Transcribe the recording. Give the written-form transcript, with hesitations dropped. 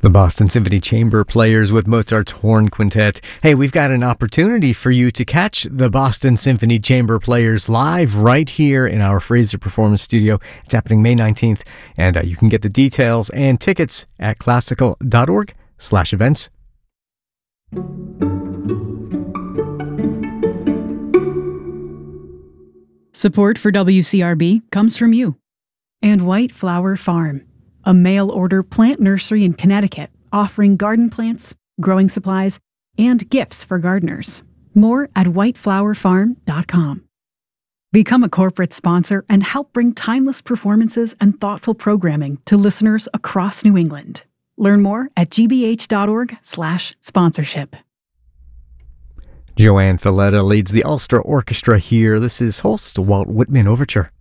The Boston Symphony Chamber Players with Mozart's Horn Quintet. Hey, we've got an opportunity for you to catch the Boston Symphony Chamber Players live right here in our Fraser Performance Studio. It's happening May 19th, and you can get the details and tickets at classical.org/events. Support for WCRB comes from you. And White Flower Farm, a mail-order plant nursery in Connecticut offering garden plants, growing supplies, and gifts for gardeners. More at whiteflowerfarm.com. Become a corporate sponsor and help bring timeless performances and thoughtful programming to listeners across New England. Learn more at gbh.org/sponsorship. Joanne Falletta leads the Ulster Orchestra here. This is Holst Walt Whitman Overture.